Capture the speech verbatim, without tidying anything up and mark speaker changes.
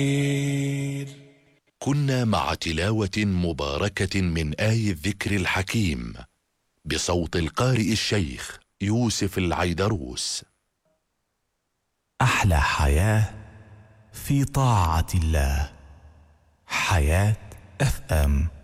Speaker 1: كنا مع تلاوة مباركة من آي الذكر الحكيم بصوت القارئ الشيخ يوسف العيدروس.
Speaker 2: أحلى حياة في طاعة الله. حياة اف ام.